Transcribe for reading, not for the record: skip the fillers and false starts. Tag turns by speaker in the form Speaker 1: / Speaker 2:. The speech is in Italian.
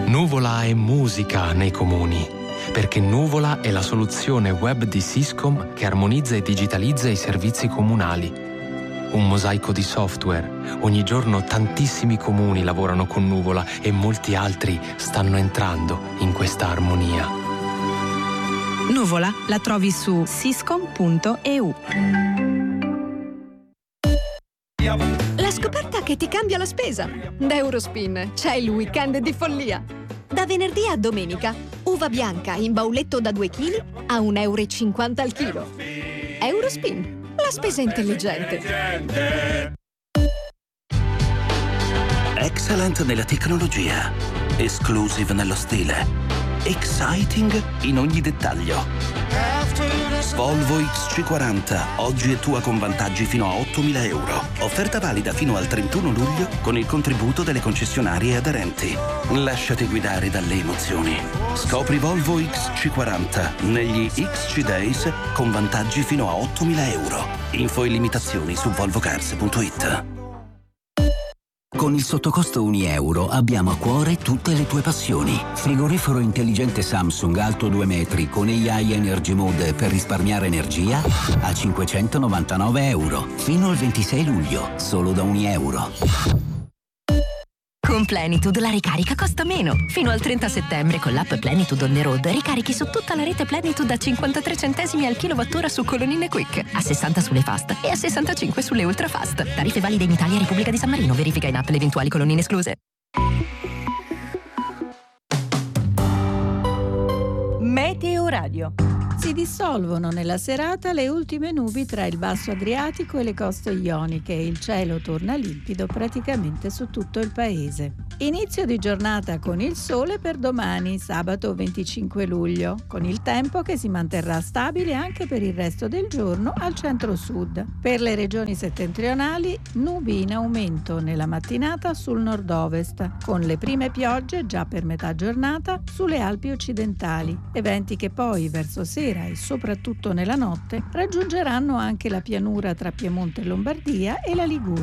Speaker 1: Nuvola è musica nei comuni, perché Nuvola è la soluzione web di Syscom che armonizza e digitalizza i servizi comunali. Un mosaico di software. Ogni giorno tantissimi comuni lavorano con Nuvola e molti altri stanno entrando in questa armonia.
Speaker 2: Nuvola la trovi su syscom.eu.
Speaker 3: La scoperta che ti cambia la spesa. Da Eurospin c'è il weekend di follia. Da venerdì a domenica, uva bianca in bauletto da 2 kg a €1,50 al chilo. Eurospin, la spesa intelligente.
Speaker 4: Excellent nella tecnologia, exclusive nello stile, exciting in ogni dettaglio. Volvo XC40, oggi è tua con vantaggi fino a €8.000. Offerta valida fino al 31 luglio con il contributo delle concessionarie aderenti. Lasciati guidare dalle emozioni. Scopri Volvo XC40 negli XC Days con vantaggi fino a €8.000. Info e limitazioni su volvocars.it.
Speaker 5: Con il sottocosto €1 abbiamo a cuore tutte le tue passioni. Frigorifero intelligente Samsung alto 2 metri con AI Energy Mode per risparmiare energia a €599. Fino al 26 luglio, solo da €1.
Speaker 6: Con Plenitude la ricarica costa meno. Fino al 30 settembre con l'app Plenitude on the road ricarichi su tutta la rete Plenitude a 53 centesimi al kilowattora su colonnine Quick, a 60 sulle fast e a 65 sulle ultra fast. Tariffe valide in Italia e Repubblica di San Marino. Verifica in app le eventuali colonnine escluse.
Speaker 7: Meteo Radio.
Speaker 8: Si dissolvono nella serata le ultime nubi tra il basso Adriatico e le coste ioniche e il cielo torna limpido praticamente su tutto il paese. Inizio di giornata con il sole per domani, sabato 25 luglio, con il tempo che si manterrà stabile anche per il resto del giorno al centro-sud. Per le regioni settentrionali, nubi in aumento nella mattinata sul nord-ovest, con le prime piogge già per metà giornata sulle Alpi occidentali, eventi che poi verso sera e soprattutto nella notte raggiungeranno anche la pianura tra Piemonte e Lombardia e la Liguria.